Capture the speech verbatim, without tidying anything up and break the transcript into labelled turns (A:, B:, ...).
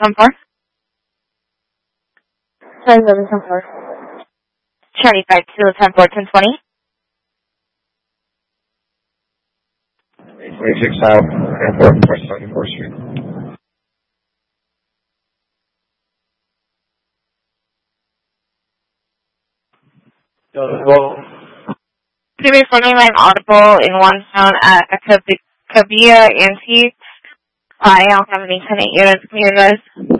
A: ten four.
B: Sorry, seven ten four.
A: Charlie five two ten four ten twenty.
C: twenty-six South, Airport, West seventy-fourth Street.
D: Well,
A: Previous running line audible in one sound at Kabia Antique. I don't have any tenant units. Come here, guys.